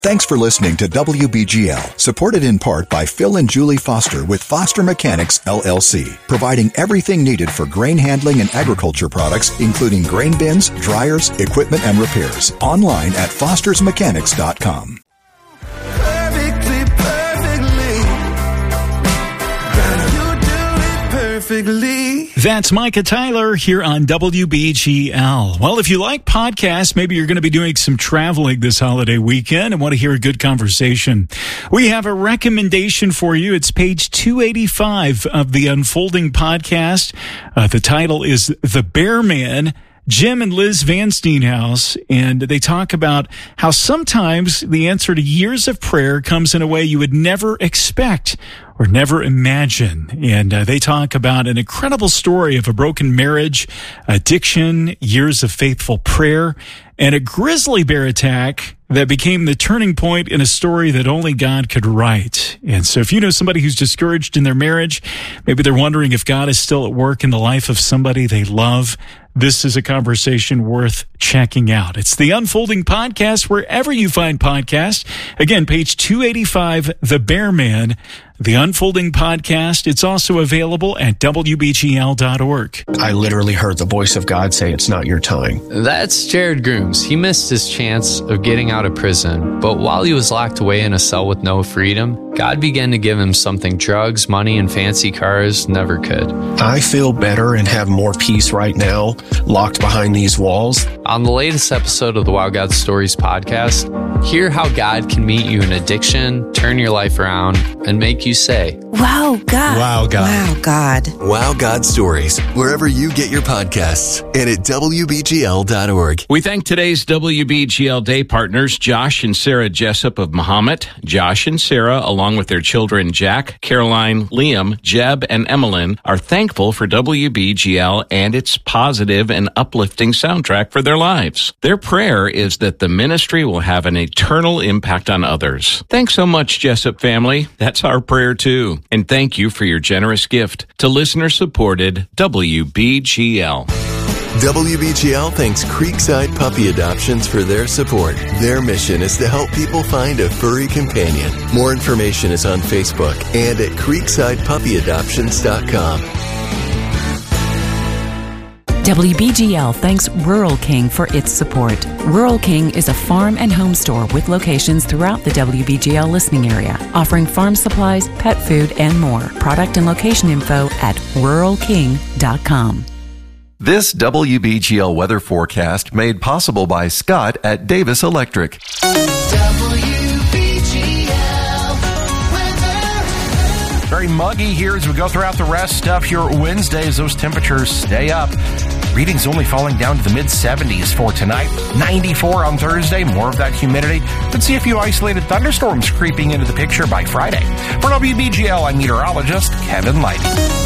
Thanks for listening to WBGL, supported in part by Phil and Julie Foster with Foster Mechanics, LLC, providing everything needed for grain handling and agriculture products, including grain bins, dryers, equipment, and repairs. Online at fostersmechanics.com. That's Micah Tyler here on WBGL. Well, if you like podcasts, maybe you're going to be doing some traveling this holiday weekend and want to hear a good conversation. We have a recommendation for you. It's page 285 of the Unfolding podcast. The title is The Bear Man. Jim and Liz Van Steenhouse, and they talk about how sometimes the answer to years of prayer comes in a way you would never expect or never imagine. And they talk about an incredible story of a broken marriage, addiction, years of faithful prayer, and a grizzly bear attack that became the turning point in a story that only God could write. And so if you know somebody who's discouraged in their marriage, maybe they're wondering if God is still at work in the life of somebody they love, this is a conversation worth checking out. It's the Unfolding Podcast, wherever you find podcasts. Again, page 285, The Bear Man, the Unfolding Podcast. It's also available at WBGL.org. I literally heard the voice of God say, "It's not your time." That's Jared Grooms. He missed his chance of getting out of prison, but while he was locked away in a cell with no freedom, God began to give him something drugs, money, and fancy cars never could. I feel better and have more peace right now, locked behind these walls. On the latest episode of the Wow God Stories podcast, hear how God can meet you in addiction, turn your life around, and make you say, "Wow, God. Wow, God. Wow, God." Wow God Stories, wherever you get your podcasts, and at WBGL.org. We thank today's WBGL Day partners, Josh and Sarah Jessup of Mahomet. Josh and Sarah, along with their children Jack, Caroline, Liam, Jeb, and Emmeline, are thankful for WBGL and its positive and uplifting soundtrack for their lives. Their prayer is that the ministry will have an eternal impact on others. Thanks so much, Jessup family. That's our prayer too. And thank you for your generous gift to listener-supported WBGL. WBGL thanks Creekside Puppy Adoptions for their support. Their mission is to help people find a furry companion. More information is on Facebook and at creeksidepuppyadoptions.com. WBGL thanks Rural King for its support. Rural King is a farm and home store with locations throughout the WBGL listening area, offering farm supplies, pet food, and more. Product and location info at ruralking.com. This WBGL weather forecast made possible by Scott at Davis Electric. Very muggy here as we go throughout the rest of your Wednesday as those temperatures stay up. Readings only falling down to the mid-70s for tonight. 94 on Thursday, more of that humidity. Could see a few isolated thunderstorms creeping into the picture by Friday. For WBGL, I'm meteorologist Kevin Lighty.